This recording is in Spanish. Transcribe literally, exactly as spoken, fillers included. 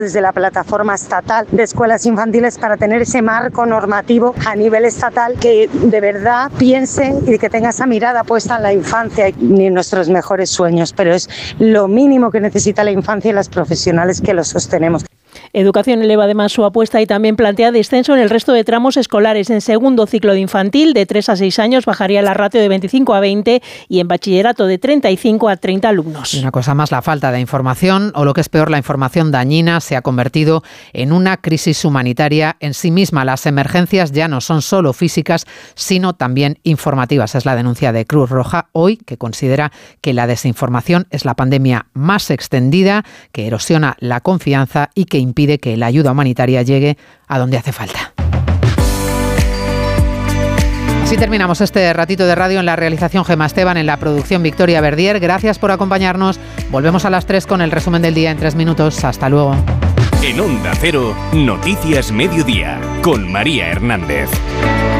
desde la plataforma estatal de escuelas infantiles para tener ese marco normativo a nivel estatal que de verdad piense y que tenga esa mirada puesta en la infancia y en nuestros mejores sueños, pero es lo mínimo que necesita la infancia y las profesionales que lo sostenemos. Educación eleva además su apuesta y también plantea descenso en el resto de tramos escolares. En segundo ciclo de infantil, de tres a seis años, bajaría la ratio de veinticinco a veinte y en bachillerato de treinta y cinco a treinta alumnos. Y una cosa más, la falta de información, o lo que es peor, la información dañina, se ha convertido en una crisis humanitaria en sí misma. Las emergencias ya no son solo físicas, sino también informativas. Es la denuncia de Cruz Roja hoy, que considera que la desinformación es la pandemia más extendida, que erosiona la confianza y que impide que la ayuda humanitaria llegue a donde hace falta. Así terminamos este ratito de radio. En la realización Gemma Esteban, en la producción Victoria Verdier. Gracias por acompañarnos. Volvemos a las tres con el resumen del día en tres minutos. Hasta luego. En Onda Cero, Noticias Mediodía, con María Hernández.